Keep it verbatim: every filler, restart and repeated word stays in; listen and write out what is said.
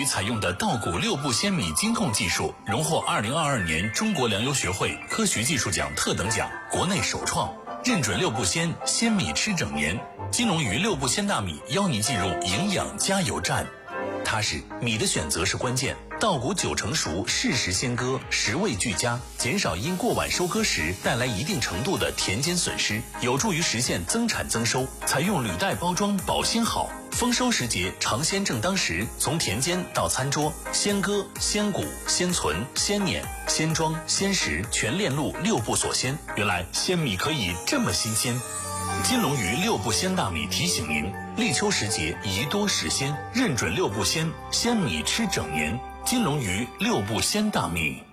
采用的稻谷六步鲜米精控技术，荣获二零二二年中国粮油学会科学技术奖特等奖，国内首创。认准六步鲜，鲜米吃整年。金龙鱼六步鲜大米邀您进入营养加油站。踏实，米的选择是关键。稻谷九成熟，适时鲜割，食味俱佳，减少因过晚收割时带来一定程度的田间损失，有助于实现增产增收。采用履带包装，保鲜好。丰收时节，尝鲜正当时，从田间到餐桌，鲜割、鲜谷、鲜存、鲜碾、鲜装、鲜食，全链路六步锁鲜。原来鲜米可以这么新鲜。金龙鱼六步鲜大米提醒您：立秋时节宜多食鲜，认准六步鲜，鲜米吃整年。金龙鱼六步鲜大米。